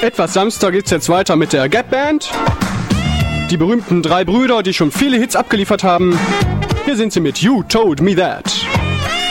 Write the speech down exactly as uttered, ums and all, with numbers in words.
Etwas sanfter geht's jetzt weiter mit der Gap Band. Die berühmten drei Brüder, die schon viele Hits abgeliefert haben. Hier sind sie mit You Told Me That.